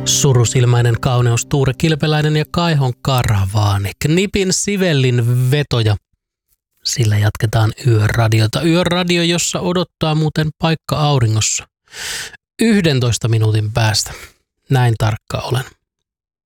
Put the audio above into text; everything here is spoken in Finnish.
Surusilmäinen kauneus Tuure Kilpeläinen ja Kaihon karavaani. Knipin Sivellin vetoja. Sillä jatketaan Yöradiota. Yöradio, jossa odottaa muuten paikka auringossa 11 minuutin päästä. Näin tarkka olen.